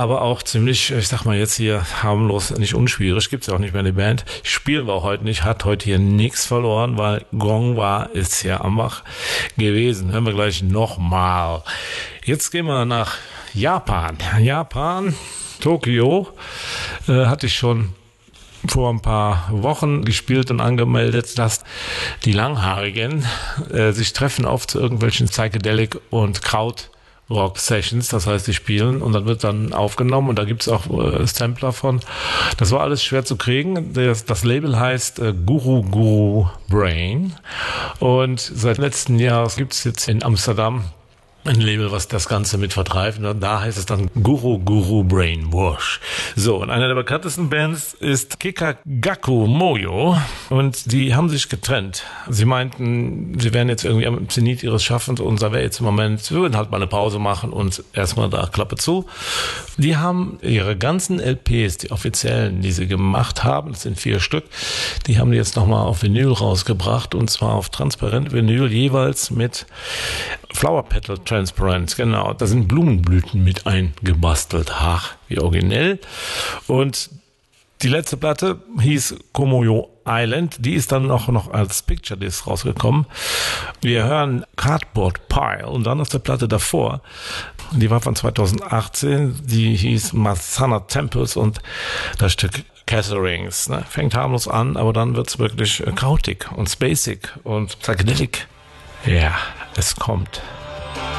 aber auch ziemlich, ich sag mal jetzt hier harmlos, nicht unschwierig, gibt's ja auch nicht mehr die Band. Spielen wir auch heute nicht, hat heute hier nichts verloren, weil Gong ist hier am Bach gewesen. Hören wir gleich nochmal. Jetzt gehen wir nach Japan. Tokio, hatte ich schon vor ein paar Wochen gespielt und angemeldet, dass die Langhaarigen sich treffen oft zu irgendwelchen Psychedelic und Krautrock-Sessions, das heißt, die spielen und dann wird dann aufgenommen und da gibt es auch Sampler von. Das war alles schwer zu kriegen. Das Label heißt Guru Brain und seit letzten Jahr gibt es jetzt in Amsterdam ein Label, was das Ganze mit vertreibt. Und da heißt es dann Guru Brainwash. So, und einer der bekanntesten Bands ist Kikagaku Moyo. Und die haben sich getrennt. Sie meinten, sie wären jetzt irgendwie am Zenit ihres Schaffens und da wäre jetzt im Moment, wir würden halt mal eine Pause machen und erstmal da Klappe zu. Die haben ihre ganzen LPs, die offiziellen, die sie gemacht haben, das sind 4 Stück, die haben die jetzt nochmal auf Vinyl rausgebracht und zwar auf transparent Vinyl jeweils mit Flower Petal Transparent, genau. Da sind Blumenblüten mit eingebastelt. Ach, wie originell. Und die letzte Platte hieß Komoyo Island. Die ist dann noch als Picture Disc rausgekommen. Wir hören Cardboard Pile und dann auf der Platte davor. Die war von 2018. Die hieß Masana Temples und das Stück Catherings. Ne? Fängt harmlos an, aber dann wird's wirklich krautig und spacig und psychedelic. Ja, es kommt.